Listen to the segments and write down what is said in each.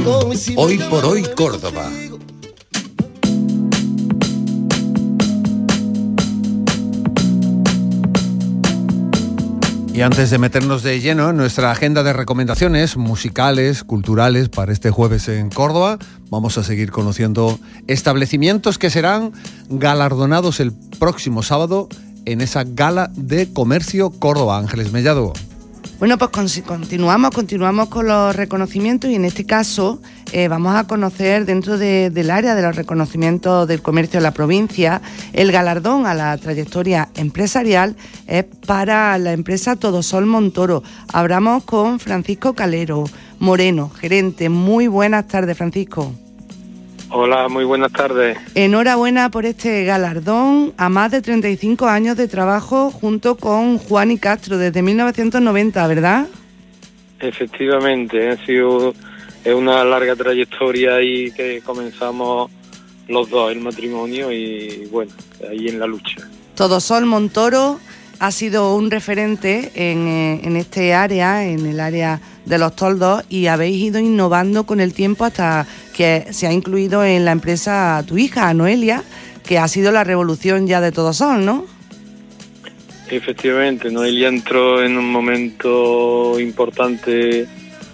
Hoy por hoy Córdoba. Y antes de meternos de lleno en nuestra agenda de recomendaciones musicales, culturales para este jueves en Córdoba, vamos a seguir conociendo establecimientos que serán galardonados el próximo sábado en esa Gala de Comercio Córdoba. Ángeles Mellado. Bueno, pues continuamos con los reconocimientos y en este caso vamos a conocer dentro del área de los reconocimientos del comercio de la provincia. El galardón a la trayectoria empresarial es para la empresa Todosol Montoro. Hablamos con Francisco Calero Moreno, gerente. Muy buenas tardes, Francisco. Hola, muy buenas tardes. Enhorabuena por este galardón a más de 35 años de trabajo junto con Juan y Castro desde 1990, ¿verdad? Efectivamente, es una larga trayectoria ahí que comenzamos los dos, el matrimonio, y bueno, ahí en la lucha. Todosol Montoro ha sido un referente en este área, en el área de los toldos, y habéis ido innovando con el tiempo hasta que se ha incluido en la empresa tu hija, Noelia, que ha sido la revolución ya de Todosol, ¿no? Efectivamente, Noelia entró en un momento importante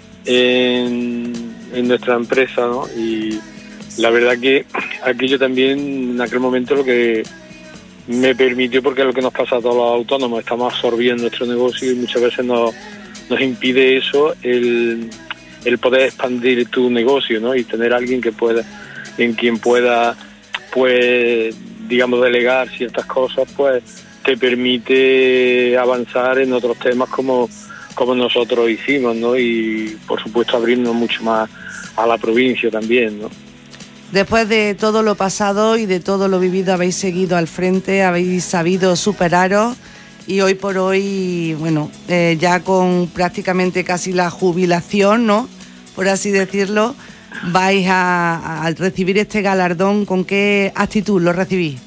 en nuestra empresa, ¿no? Y la verdad que aquello también en aquel momento lo que me permitió, porque es lo que nos pasa a todos los autónomos, estamos absorbiendo nuestro negocio y muchas veces nos impide eso, el poder expandir tu negocio, ¿no? Y tener a alguien en quien pueda, pues, digamos, delegar ciertas cosas, pues te permite avanzar en otros temas como nosotros hicimos, ¿no? Y por supuesto abrirnos mucho más a la provincia también, ¿no? Después de todo lo pasado y de todo lo vivido, habéis seguido al frente, habéis sabido superaros y hoy por hoy, bueno, ya con prácticamente casi la jubilación, ¿no?, por así decirlo, vais a recibir este galardón. ¿Con qué actitud lo recibís?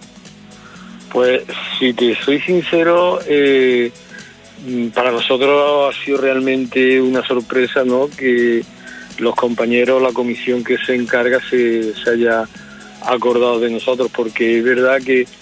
Pues, si te soy sincero, para nosotros ha sido realmente una sorpresa, ¿no?, que los compañeros, la comisión que se encarga se haya acordado de nosotros, porque es verdad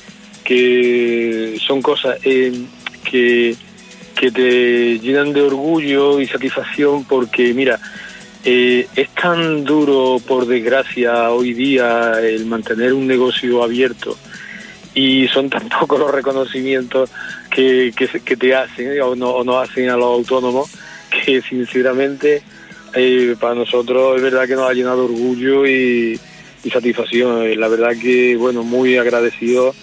que son cosas que te llenan de orgullo y satisfacción, porque mira, es tan duro, por desgracia, hoy día el mantener un negocio abierto, y son tan pocos los reconocimientos que te hacen o no hacen a los autónomos, que sinceramente para nosotros es verdad que nos ha llenado de orgullo y satisfacción. La verdad que, bueno, muy agradecido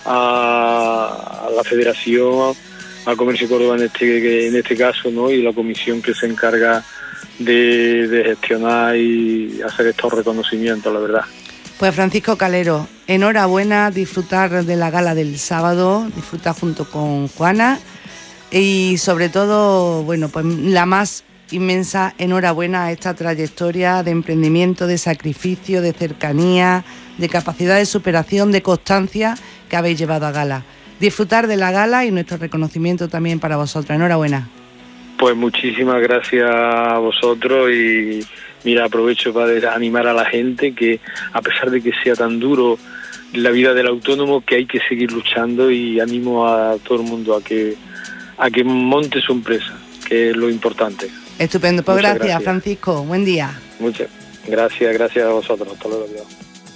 a la Federación, a Comercio Córdoba en este caso, ¿no?, y la comisión que se encarga de gestionar y hacer estos reconocimientos, la verdad. Pues Francisco Calero, enhorabuena, disfrutar de la gala del sábado, disfrutar junto con Juana y sobre todo, bueno, pues la más inmensa enhorabuena a esta trayectoria de emprendimiento, de sacrificio, de cercanía, de capacidad de superación, de constancia que habéis llevado a gala. Disfrutar de la gala y nuestro reconocimiento también para vosotros. Enhorabuena. Pues muchísimas gracias a vosotros y mira, aprovecho para animar a la gente que, a pesar de que sea tan duro la vida del autónomo, que hay que seguir luchando, y animo a todo el mundo a que monte su empresa, que es lo importante. Estupendo, pues gracias, Francisco. Buen día. Muchas gracias a vosotros. Hasta luego.